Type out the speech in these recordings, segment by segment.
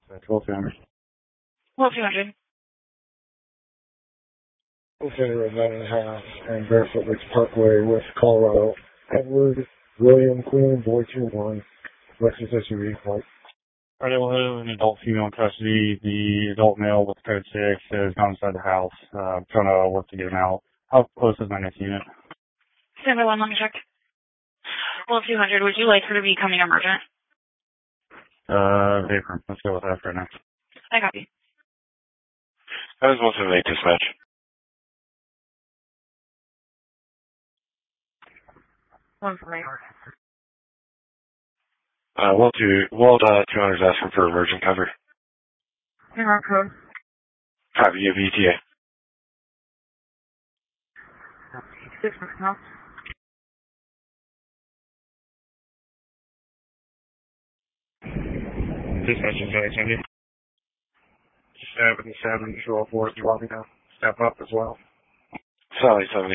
1200. Well, 200. Center of 9.5 and Barefoot Ridge Parkway, West Colorado. Edward William Queen, boy 2-1, Lexus SUV, white. Alright, an adult female in custody. The adult male with code 6 is not inside the house. I'm trying to work to get him out. How close is my next unit? Standby 1, let me check. Well, 200, would you like her to be coming emergent? Apron. Let's go with that for now. I copy. That is 178 dispatch. One for me. Well, 200 is asking for emergent cover. Hang code. Copy, you have ETA. 6 now. Dispatch is very handy. 77, show 4, you want me to step up as well? Solid 70.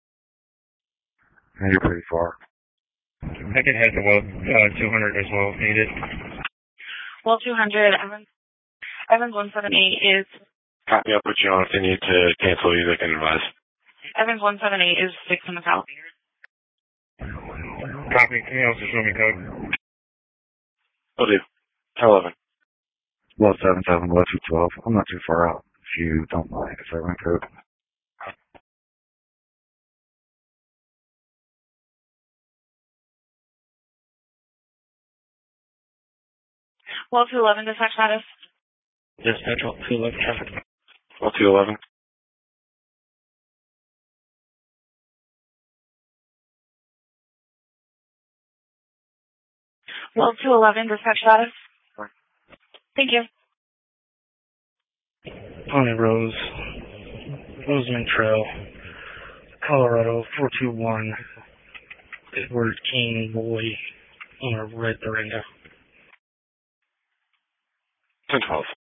You're pretty far. I can head to 200 as well if needed. Well, 200, Evans 178 is... Copy, I'll put you on if they need to cancel you, they can advise. Evans 178 is 6 in the south. Copy, can you also show me code? Will do. 11. Well, 77, well, 212. I'm not too far out, if you don't mind, if I run code. Well, 211, dispatch status. Dispatch, 211 traffic. Well, 211. Well, 211, dispatch status. Thank you. Pony Rose, Rosamond Trail, Colorado, 421, Edward King, boy, on a red Durango. 1012.